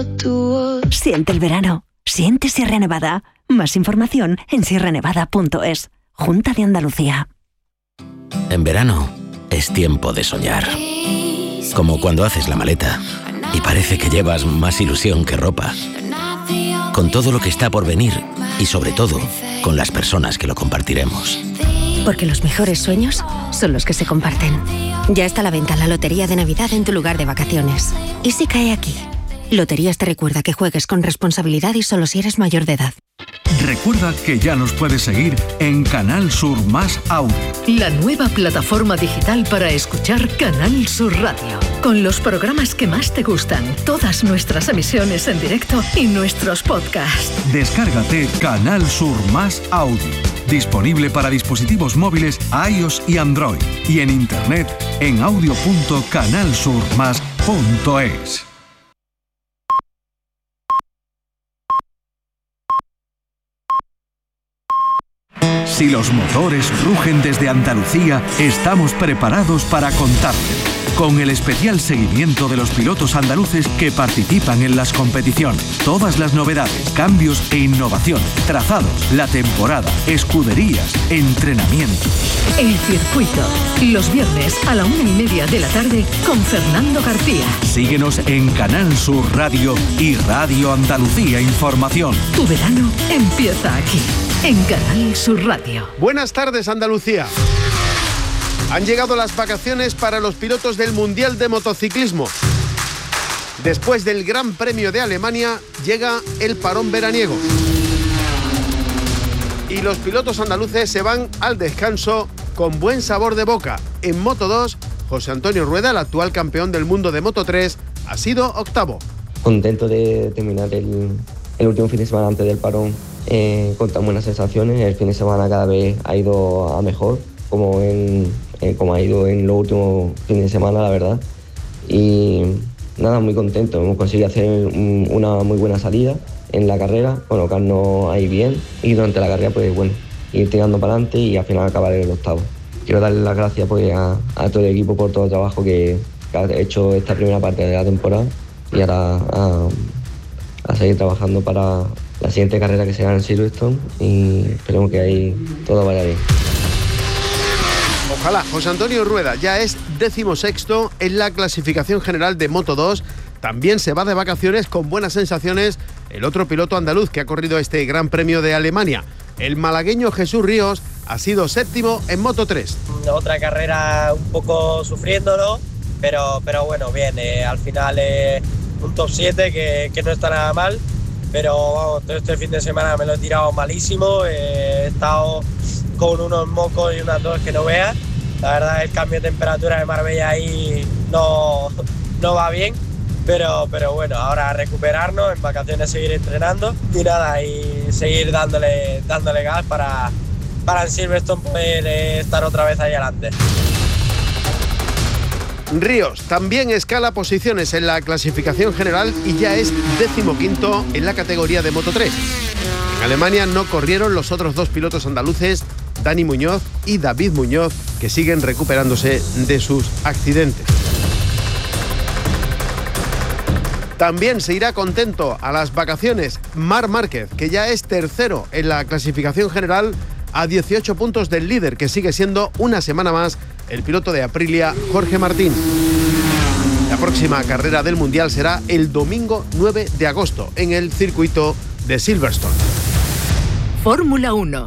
Siente el verano. Siente Sierra Nevada. Más información en sierranevada.es. Junta de Andalucía. En verano es tiempo de soñar. Como cuando haces la maleta y parece que llevas más ilusión que ropa. Con todo lo que está por venir y sobre todo con las personas que lo compartiremos. Porque los mejores sueños son los que se comparten. Ya está a la venta la Lotería de Navidad en tu lugar de vacaciones. ¿Y si cae aquí? Loterías te recuerda que juegues con responsabilidad y solo si eres mayor de edad. Recuerda que ya nos puedes seguir en Canal Sur Más Audio. La nueva plataforma digital para escuchar Canal Sur Radio. Con los programas que más te gustan, todas nuestras emisiones en directo y nuestros podcasts. Descárgate Canal Sur Más Audio. Disponible para dispositivos móviles iOS y Android. Y en internet en audio.canalsurmas.es. Si los motores rugen desde Andalucía, estamos preparados para contarte. Con el especial seguimiento de los pilotos andaluces que participan en las competiciones. Todas las novedades, cambios e innovación, trazados, la temporada, escuderías, entrenamiento. El circuito, los viernes a la 1:30 de la tarde con Fernando García. Síguenos en Canal Sur Radio y Radio Andalucía Información. Tu verano empieza aquí, en Canal Sur Radio. Buenas tardes, Andalucía. Han llegado las vacaciones para los pilotos del Mundial de Motociclismo. Después del Gran Premio de Alemania, llega el parón veraniego. Y los pilotos andaluces se van al descanso con buen sabor de boca. En Moto2, José Antonio Rueda, el actual campeón del mundo de Moto3, ha sido octavo. Contento de terminar el último fin de semana antes del parón con tan buenas sensaciones. El fin de semana cada vez ha ido a mejor, como ha ido en los últimos fines de semana, la verdad. Y nada, muy contento. Hemos conseguido hacer una muy buena salida en la carrera, colocarnos ahí bien y durante la carrera, pues bueno, ir tirando para adelante y al final acabar en el octavo. Quiero darle las gracias pues, a todo el equipo por todo el trabajo que ha hecho esta primera parte de la temporada y ahora a seguir trabajando para la siguiente carrera que será en Silverstone y esperemos que ahí todo vaya bien. Ojalá. José Antonio Rueda ya es 16º en la clasificación general de Moto2. También se va de vacaciones con buenas sensaciones el otro piloto andaluz que ha corrido este Gran Premio de Alemania. El malagueño Jesús Ríos ha sido 7º en Moto3. Otra carrera un poco sufriéndolo, pero bueno, bien. Al final un top 7 que no está nada mal. Pero vamos, todo este fin de semana me lo he tirado malísimo. He estado con unos mocos y unas tos que no veas. La verdad, el cambio de temperatura de Marbella ahí no va bien. Pero bueno, ahora a recuperarnos, en vacaciones seguir entrenando y nada, y seguir dándole gas para en Silverstone poder estar otra vez ahí adelante. Ríos también escala posiciones en la clasificación general y ya es 15º en la categoría de Moto3. En Alemania no corrieron los otros dos pilotos andaluces, Dani Muñoz y David Muñoz, que siguen recuperándose de sus accidentes. También se irá contento a las vacaciones Marc Márquez, que ya es 3º en la clasificación general a 18 puntos del líder, que sigue siendo una semana más el piloto de Aprilia, Jorge Martín. La próxima carrera del Mundial será el domingo 9 de agosto en el circuito de Silverstone. Fórmula 1.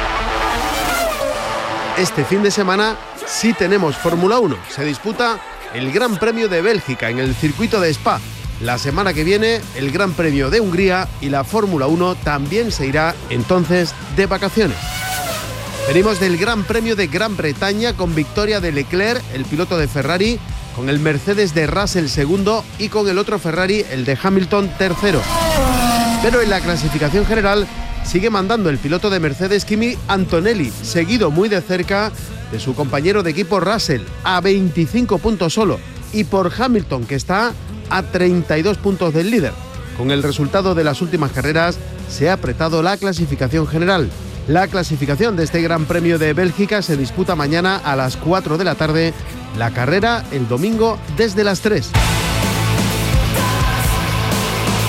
Este fin de semana sí tenemos Fórmula 1. Se disputa el Gran Premio de Bélgica en el circuito de Spa. La semana que viene el Gran Premio de Hungría y la Fórmula 1 también se irá entonces de vacaciones. Venimos del Gran Premio de Gran Bretaña con victoria de Leclerc, el piloto de Ferrari, con el Mercedes de Russell segundo y con el otro Ferrari, el de Hamilton, tercero. Pero en la clasificación general sigue mandando el piloto de Mercedes, Kimi Antonelli, seguido muy de cerca de su compañero de equipo Russell, a 25 puntos solo, y por Hamilton, que está a 32 puntos del líder. Con el resultado de las últimas carreras se ha apretado la clasificación general. La clasificación de este Gran Premio de Bélgica se disputa mañana a las 4 de la tarde, la carrera el domingo desde las 3.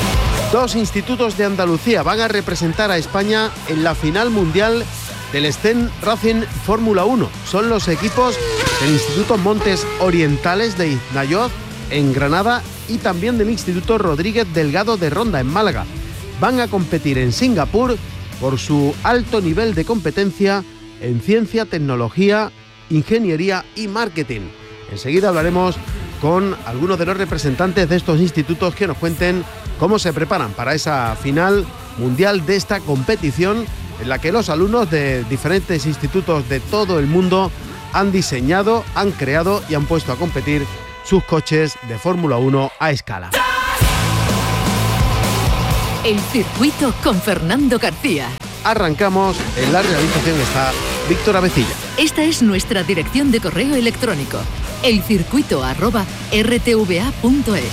Dos institutos de Andalucía van a representar a España en la final mundial del Sten Racing Fórmula 1. Son los equipos del Instituto Montes Orientales de Iznayoz en Granada y también del Instituto Rodríguez Delgado de Ronda en Málaga. Van a competir en Singapur por su alto nivel de competencia en ciencia, tecnología, ingeniería y marketing. Enseguida hablaremos con algunos de los representantes de estos institutos que nos cuenten cómo se preparan para esa final mundial de esta competición en la que los alumnos de diferentes institutos de todo el mundo han diseñado, han creado y han puesto a competir sus coches de Fórmula 1 a escala. El circuito con Fernando García. Arrancamos, en la realización está Víctor Avecilla. Esta es nuestra dirección de correo electrónico, elcircuito@rtva.es.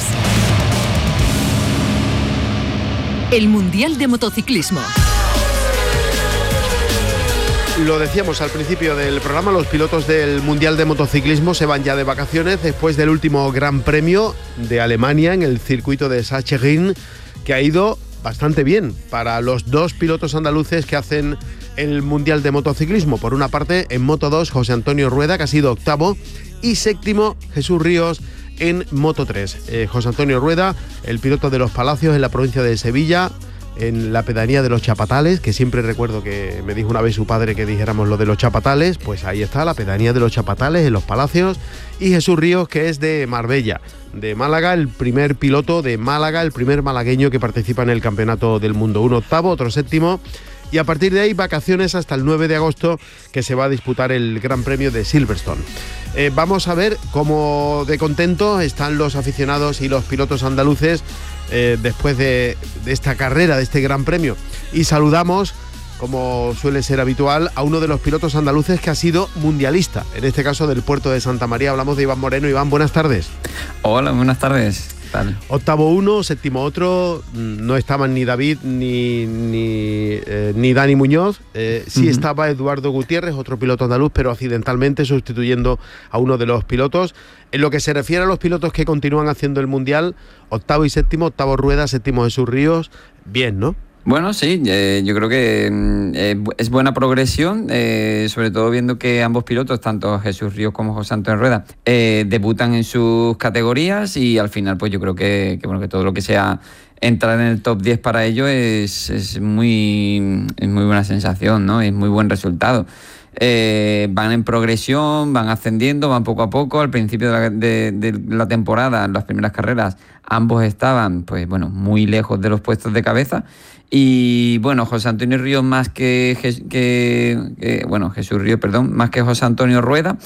El Mundial de Motociclismo. Lo decíamos al principio del programa, los pilotos del Mundial de Motociclismo se van ya de vacaciones después del último Gran Premio de Alemania en el circuito de Sachsenring, que ha ido bastante bien para los dos pilotos andaluces que hacen el Mundial de Motociclismo. Por una parte, en Moto 2, José Antonio Rueda, que ha sido octavo, y séptimo, Jesús Ríos en Moto 3. José Antonio Rueda, el piloto de Los Palacios en la provincia de Sevilla, en la pedanía de Los Chapatales, que siempre recuerdo que me dijo una vez su padre que dijéramos lo de Los Chapatales, pues ahí está, la pedanía de Los Chapatales en Los Palacios, y Jesús Ríos, que es de Marbella, de Málaga, el primer piloto de Málaga, el primer malagueño que participa en el Campeonato del Mundo. Uno octavo, otro séptimo, y a partir de ahí vacaciones hasta el 9 de agosto, que se va a disputar el Gran Premio de Silverstone. Vamos a ver cómo de contentos están los aficionados y los pilotos andaluces después de esta carrera, de este Gran Premio. Y saludamos, como suele ser habitual, a uno de los pilotos andaluces que ha sido mundialista, en este caso del puerto de Santa María. Hablamos de Iván Moreno. Iván, buenas tardes. Hola, buenas tardes. ¿Tal? Octavo uno, séptimo otro, no estaban ni David ni Dani Muñoz, sí estaba Eduardo Gutiérrez, otro piloto andaluz, pero accidentalmente sustituyendo a uno de los pilotos. En lo que se refiere a los pilotos que continúan haciendo el Mundial, octavo y séptimo, octavo Rueda, séptimo Jesús Ríos, bien, ¿no? Bueno, sí, yo creo que es buena progresión, sobre todo viendo que ambos pilotos, tanto Jesús Ríos como José Antonio Rueda, debutan en sus categorías, y al final pues yo creo que todo lo que sea entrar en el top 10 para ellos es muy buena sensación, ¿no? Es muy buen resultado. Van en progresión, van ascendiendo, van poco a poco. Al principio de la temporada, en las primeras carreras, ambos estaban muy lejos de los puestos de cabeza. Y bueno, José Antonio Ríos más que Jesús Ríos, más que José Antonio Rueda,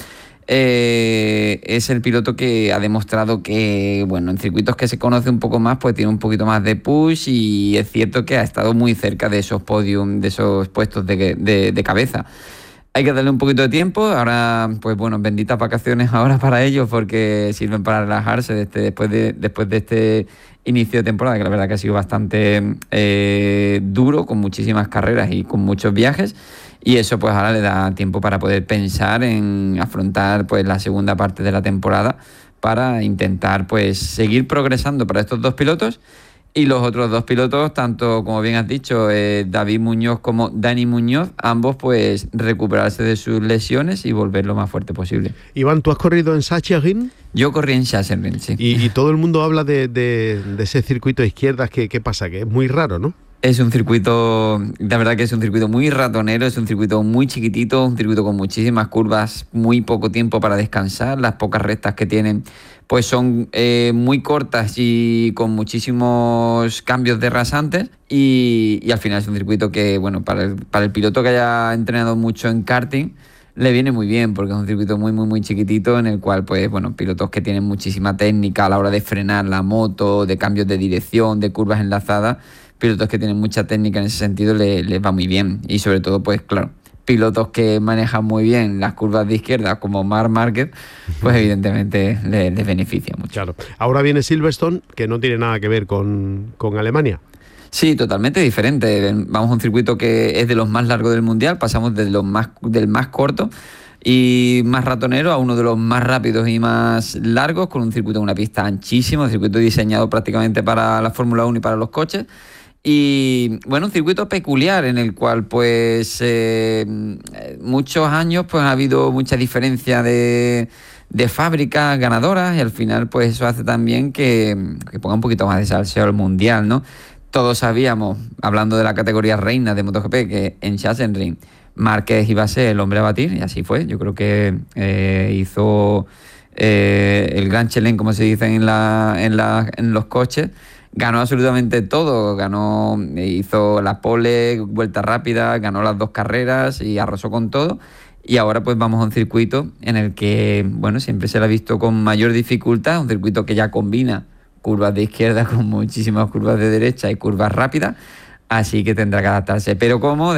es el piloto que ha demostrado que, en circuitos que se conoce un poco más, pues tiene un poquito más de push, y es cierto que ha estado muy cerca de esos podium, de esos puestos de cabeza. Hay que darle un poquito de tiempo. Ahora, benditas vacaciones ahora para ellos, porque sirven para relajarse después de este inicio de temporada, que la verdad que ha sido bastante duro, con muchísimas carreras y con muchos viajes, y eso pues ahora le da tiempo para poder pensar en afrontar pues la segunda parte de la temporada, para intentar pues seguir progresando para estos dos pilotos. Y los otros dos pilotos, tanto como bien has dicho, David Muñoz como Dani Muñoz, ambos pues recuperarse de sus lesiones y volver lo más fuerte posible. Iván, ¿tú has corrido en Sachsenring? Yo corrí en Sachsenring, sí. Y todo el mundo habla de ese circuito de izquierdas. ¿Qué pasa? Que es muy raro, ¿no? Es un circuito, la verdad que es un circuito muy ratonero, es un circuito muy chiquitito, un circuito con muchísimas curvas, muy poco tiempo para descansar. Las pocas rectas que tienen pues son muy cortas y con muchísimos cambios de rasantes, y al final es un circuito que, para el piloto que haya entrenado mucho en karting, le viene muy bien, porque es un circuito muy, muy, muy chiquitito, en el cual, pilotos que tienen muchísima técnica a la hora de frenar la moto, de cambios de dirección, de curvas enlazadas, pilotos que tienen mucha técnica en ese sentido les va muy bien. Y sobre todo, pilotos que manejan muy bien las curvas de izquierda, como Marc Márquez, pues evidentemente les beneficia mucho. Claro. Ahora viene Silverstone, que no tiene nada que ver con Alemania. Sí, totalmente diferente. Vamos a un circuito que es de los más largos del Mundial, pasamos del más corto. y más ratonero a uno de los más rápidos y más largos, con un circuito en una pista anchísimo, un circuito diseñado prácticamente para la Fórmula 1 y para los coches. Y bueno, un circuito peculiar en el cual pues muchos años pues ha habido mucha diferencia de fábricas ganadoras, y al final pues eso hace también que ponga un poquito más de salseo al mundial, ¿no? Todos sabíamos, hablando de la categoría reina de MotoGP, que en Sachsenring Márquez iba a ser el hombre a batir, y así fue. Yo creo que hizo el Gran Chelem, como se dice en los coches. Ganó absolutamente todo, hizo la pole, vuelta rápida, ganó las 2 carreras y arrasó con todo. Y ahora pues vamos a un circuito en el que, bueno, siempre se lo ha visto con mayor dificultad, un circuito que ya combina curvas de izquierda con muchísimas curvas de derecha y curvas rápidas, así que tendrá que adaptarse. Pero como